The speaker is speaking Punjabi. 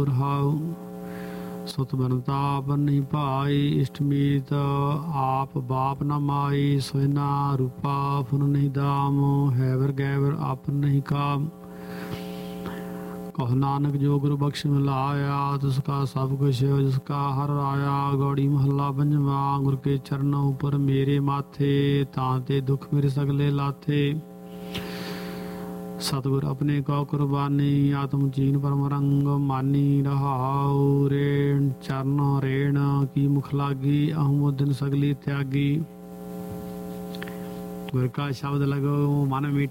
ਰਹਾਉ। ਸੁਤ ਬਨਤਾ ਆਪਨ ਨਹੀਂ ਭਾਈ, ਇਸ਼ਟਮੀਤ ਆਪ ਬਾਪ ਨ ਮਾਈ। ਸੋਇਨਾ ਰੂਪਾ ਫੁਨ ਨਹੀਂ ਦਾਮ, ਹੈਵਰ ਗੈਵਰ ਆਪਨ ਨਹੀਂ ਕਾਮ। ਕਹ ਨਾਨਕ ਜੋ ਗੁਰੂ ਬਖਸ਼ ਮਿਲਾਇਆ, ਤੁਸਕਾ ਸਭ ਕੁਛ ਜਿਸਕਾ ਹਰ ਆਇਆ। ਗੌੜੀ ਮਹੱਲਾ ਪੰਜਵਾ। ਗੁਰ ਕੇ ਚਰਨ ਉਪਰ ਮੇਰੇ ਮਾਥੇ, ਤਾਂ ਤੇ ਦੁੱਖ ਮੇਰੇ ਸਗਲੇ ਲਾਥੇ। ਸਤਿਗੁਰ ਆਪਣੇ ਕੋ ਕੁਰਬਾਨੀ, ਆਤਮ ਚੀਨ ਪਰਮ ਰੰਗ ਮਾਨੀ। ਰਹਾਉ ਰੇਣ ਚਰਨ ਰੇਣ ਕੀ ਮੁਖ ਲਾਗੀ, ਅਹਮ ਦਿਨ ਸਗਲੀ ਤਿਆਗੀ। ਗੁਰ ਕਾ ਸ਼ਬਦ ਲਗੋ ਮਨ ਮੀਠਾ।